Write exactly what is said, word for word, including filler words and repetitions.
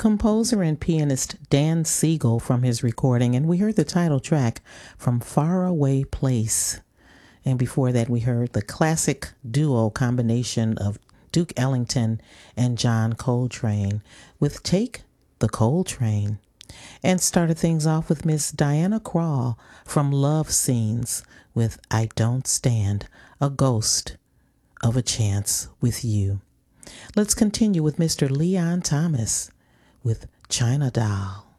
composer and pianist Dan Siegel from his recording, and we heard the title track from Faraway Place. And before that, we heard the classic duo combination of Duke Ellington and John Coltrane with Take the Coltrane. And started things off with Miss Diana Krall from Love Scenes with I Don't Stand a Ghost of a Chance with You. Let's continue with Mister Leon Thomas with China Doll.